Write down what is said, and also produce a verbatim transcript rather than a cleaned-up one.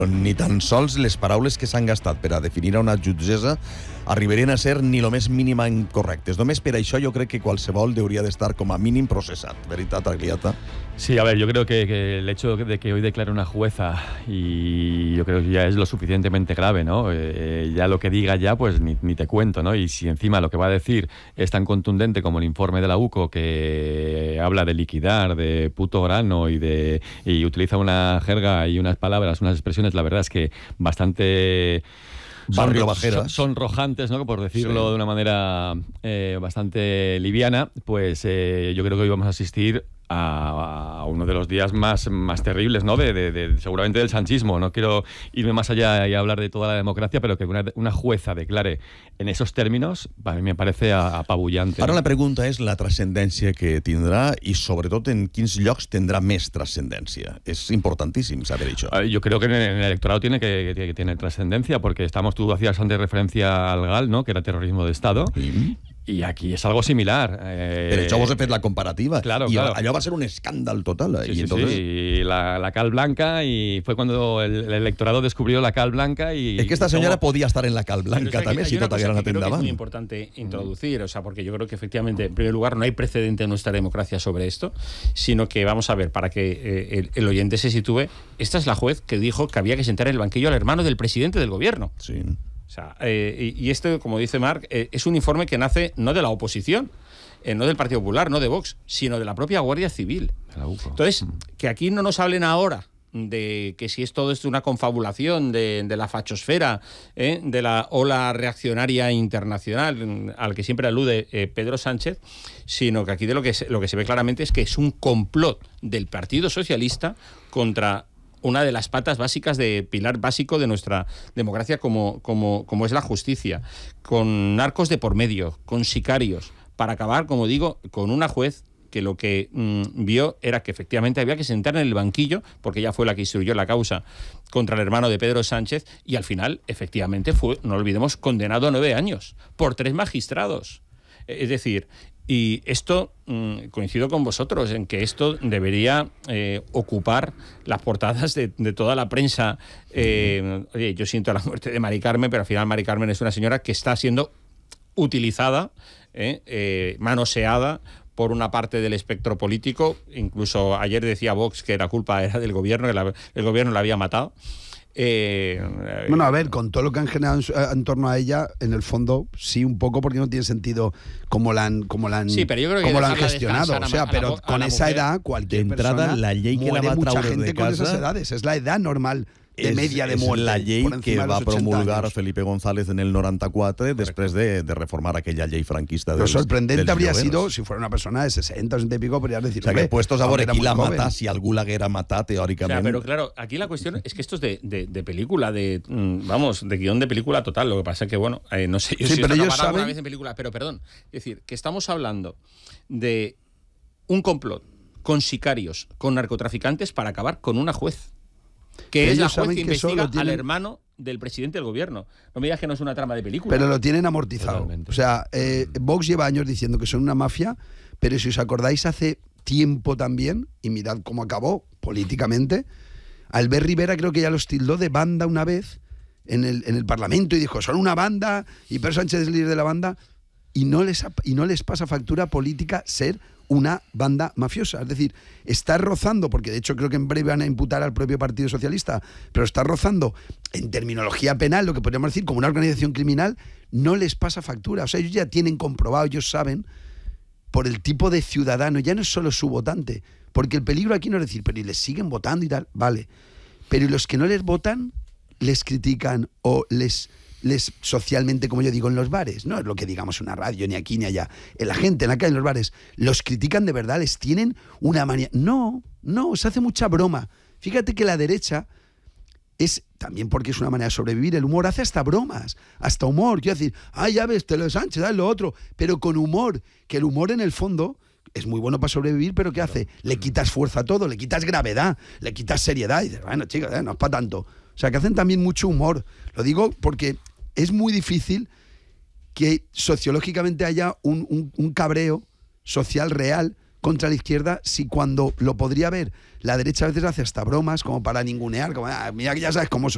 Ni tan sols les paraules que s'han gastat per a definir a una jutgessa arribarien a ser ni lo més mínimament correctes. Només per això yo creo que qualsevol hauria d'estar com a mínim processat. ¿Veritat, Agliata? Sí, a ver, yo creo que, que el hecho de que hoy declare una jueza, y yo creo que ya es lo suficientemente grave, ¿no? Eh, ya lo que diga ya, pues ni, ni te cuento, ¿no? Y si encima lo que va a decir es tan contundente como el informe de la U C O, que habla de liquidar, de puto grano y de y utiliza una jerga y unas palabras, unas expresiones, la verdad es que bastante... Barrio son, Bajeras. Son rojantes, ¿no? Por decirlo sí. de una manera eh, bastante liviana, pues eh, yo creo que hoy vamos a asistir a, a uno de los días más, más terribles, ¿no? De, de, de, seguramente del sanchismo. No quiero irme más allá y hablar de toda la democracia, pero que una, una jueza declare en esos términos, a mí me parece apabullante. Ara la pregunta és la transcendència que tindrà i sobretot en quins llocs tindrà més transcendència. És importantíssim saber això. Yo creo que en el electorado tiene que, que, que tiene trascendencia, porque estamos, tú hacías antes referencia al G A L, ¿no? Que era terrorismo de Estado. Sí. Y aquí es algo similar. Eh, de hecho, vos he fet la comparativa. Claro, y claro. allò va ser un escándalo total. Sí, y sí, entonces... sí. La, la cal blanca, y fue cuando el, el electorado descubrió la cal blanca. Y, es que esta señora cómo... podía estar en la cal blanca es que también, si tota guerra no tendría. Es muy importante introducir, o sea, porque yo creo que efectivamente, en primer lugar, no hay precedente en nuestra democracia sobre esto, sino que vamos a ver, para que eh, el, el oyente se sitúe, esta es la juez que dijo que había que sentar en el banquillo al hermano del presidente del gobierno. Sí. O sea, eh, y, y esto, como dice Marc, eh, es un informe que nace no de la oposición, eh, no del Partido Popular, no de Vox, sino de la propia Guardia Civil. Entonces, que aquí no nos hablen ahora de que si es todo esto una confabulación de, de la fachosfera, eh, de la ola reaccionaria internacional al que siempre alude eh, Pedro Sánchez, sino que aquí de lo que se, lo que se ve claramente es que es un complot del Partido Socialista contra una de las patas básicas, de pilar básico de nuestra democracia como, como, como es la justicia, con narcos de por medio, con sicarios, para acabar, como digo, con una juez que lo que mmm, vio era que efectivamente había que sentar en el banquillo, porque ella fue la que instruyó la causa contra el hermano de Pedro Sánchez, y al final, efectivamente, fue, no olvidemos, condenado a nueve años por tres magistrados. Es decir, y esto, mmm, coincido con vosotros, en que esto debería eh, ocupar las portadas de, de toda la prensa. Eh, oye, yo siento la muerte de Mari Carmen, pero al final Mari Carmen es una señora que está siendo utilizada, eh, eh, manoseada por una parte del espectro político. Incluso ayer decía Vox que la culpa era del gobierno, que la, el gobierno la había matado. Eh, bueno, a ver, con todo lo que han generado en, en torno a ella, en el fondo sí un poco, porque no tiene sentido cómo la han, cómo la han, sí, pero yo creo que cómo la han gestionado. O sea, pero la, con esa mujer, edad, cualquier entrada, persona la llei que la va mucha traure gente de con casa, esas edades. Es la edad normal de media de muerte. És la llei que va promulgar Felipe González en el noranta-quatre después de, de reformar aquella llei franquista. Lo dels, sorprendente dels habría lloguers. sido si fuera una persona de sesenta, sesenta y pico, podrías decir... O sea, que puestos a veure qui la joven. mata, si algú l'haguera matat, teòricament... O sea, pero claro, aquí la cuestión es que esto es de, de, de película, de vamos, de guión de película total. Lo que pasa es que, bueno, eh, no sé yo sí, si pero esto ellos acabará saben... alguna vez en película, pero perdón, es decir, que estamos hablando de un complot con sicarios, con narcotraficantes para acabar con una juez. Que ellos es la juez saben que que investiga tienen... al hermano del presidente del gobierno. No me digas que no es una trama de película. Pero lo tienen amortizado. Totalmente. O sea, eh, Vox lleva años diciendo que son una mafia, pero si os acordáis hace tiempo también, y mirad cómo acabó políticamente, Albert Rivera creo que ya los tildó de banda una vez en el, en el Parlamento y dijo, son una banda, y Pedro Sánchez es el líder de la banda, y no les, y no les pasa factura política ser una banda mafiosa. Es decir, está rozando, porque de hecho creo que en breve van a imputar al propio Partido Socialista, pero está rozando en terminología penal, lo que podríamos decir como una organización criminal, no les pasa factura. O sea, ellos ya tienen comprobado, ellos saben, por el tipo de ciudadano, ya no es solo su votante, porque el peligro aquí no es decir, pero y les siguen votando y tal, vale, pero y los que no les votan, les critican o les... les socialmente, como yo digo, en los bares, no es lo que digamos en una radio, ni aquí ni allá, en la gente en la calle, en los bares, los critican de verdad, les tienen una manía, no, no, se hace mucha broma. Fíjate que la derecha es, también porque es una manera de sobrevivir, el humor hace hasta bromas, hasta humor, quiero decir, ah, ya ves, te lo de Sánchez, ah, lo otro, pero con humor, que el humor en el fondo es muy bueno para sobrevivir, pero ¿qué hace? Le quitas fuerza a todo, le quitas gravedad, le quitas seriedad, y dices, bueno, chicos, eh, no es para tanto. O sea, que hacen también mucho humor. Lo digo porque es muy difícil que sociológicamente haya un, un, un cabreo social real contra la izquierda, si cuando lo podría haber la derecha a veces hace hasta bromas como para ningunear, como, ah, mira que ya sabes cómo son.